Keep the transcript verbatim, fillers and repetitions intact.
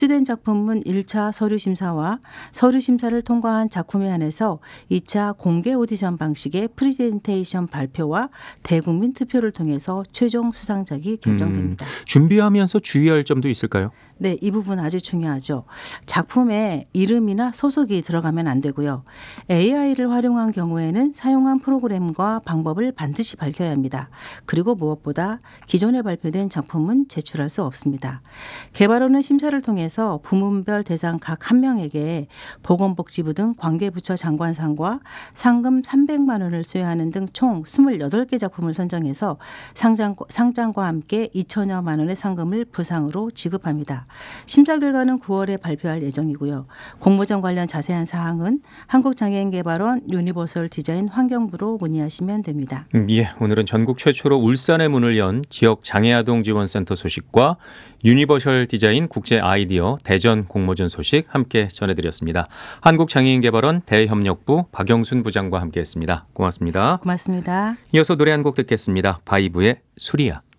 수된 작품은 일 차 서류 심사와 서류 심사를 통과한 작품에 한해서 이 차 공개 오디션 방식의 프리젠테이션 발표와 대국민 투표를 통해서 최종 수상작이 결정됩니다. 음, 준비하면서 주의할 점도 있을까요? 네, 이 부분 아주 중요하죠. 작품에 이름이나 소속이 들어가면 안 되고요. 에이아이를 활용한 경우에는 사용한 프로그램과 방법을 반드시 밝혀야 합니다. 그리고 무엇보다 기존에 발표된 작품은 제출할 수 없습니다. 개발원은 심사를 통해서 부문별 대상 각 한 명에게 보건복지부 등 관계부처 장관상과 상금 삼백만 원을 수여하는 등 총 이십팔 개 작품을 선정해서 상장, 상장과 함께 이천여만 원의 상금을 부상으로 지급합니다. 심사 결과는 구월에 발표할 예정이고요. 공모전 관련 자세한 사항은 한국장애인개발원 유니버설 디자인 환경부로 문의하시면 됩니다. 음, 예, 오늘은 전국 최초로 울산의 문을 연 지역 장애아동 지원센터 소식과 유니버설 디자인 국제 아이디어 대전 공모전 소식 함께 전해드렸습니다. 한국장애인개발원 대협력부 박영순 부장과 함께했습니다. 고맙습니다. 고맙습니다. 이어서 노래 한 곡 듣겠습니다. 바이브의 수리야.